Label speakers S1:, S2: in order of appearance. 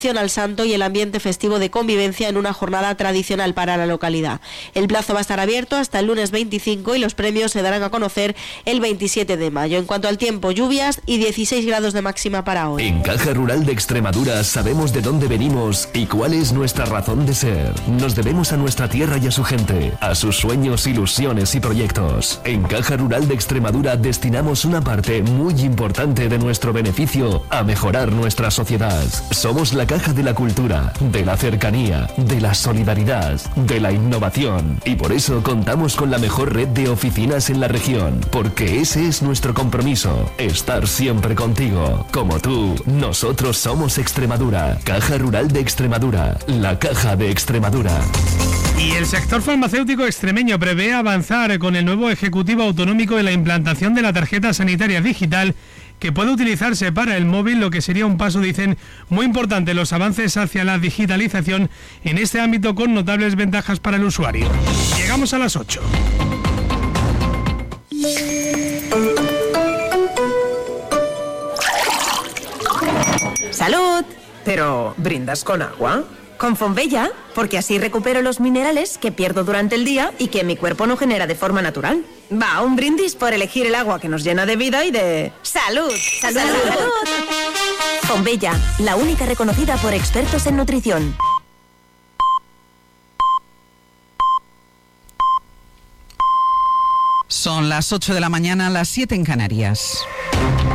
S1: al santo y el ambiente festivo de convivencia en una jornada tradicional para la localidad. El plazo va a estar abierto hasta el lunes 25 y los premios se darán a conocer el 27 de mayo. En cuanto al tiempo, lluvias y 16 grados de máxima para hoy.
S2: En Caja Rural de Extremadura sabemos de dónde venimos y cuál es nuestra razón de ser. Nos debemos a nuestra tierra y a su gente, a sus sueños, ilusiones y proyectos. En Caja Rural de Extremadura destinamos una parte muy importante de nuestro beneficio a mejorar nuestra sociedad. Somos la Caja de la cultura, de la cercanía, de la solidaridad, de la innovación. Y por eso contamos con la mejor red de oficinas en la región, porque ese es nuestro compromiso, estar siempre contigo. Como tú, nosotros somos Extremadura. Caja Rural de Extremadura, la Caja de Extremadura.
S3: Y el sector farmacéutico extremeño prevé avanzar con el nuevo Ejecutivo Autonómico en la implantación de la tarjeta sanitaria digital, que puede utilizarse para el móvil, lo que sería un paso, dicen, muy importante. Los avances hacia la digitalización en este ámbito con notables ventajas para el usuario. Llegamos a las 8.
S4: ¡Salud! Pero, ¿brindas con agua? Con Fonbella, porque así recupero los minerales que pierdo durante el día y que mi cuerpo no genera de forma natural. Va, un brindis por elegir el agua que nos llena de vida y de... ¡Salud! ¡Salud! ¡Salud! Fonbella, la única reconocida por expertos en nutrición.
S5: Son las 8 de la mañana, las 7 en Canarias.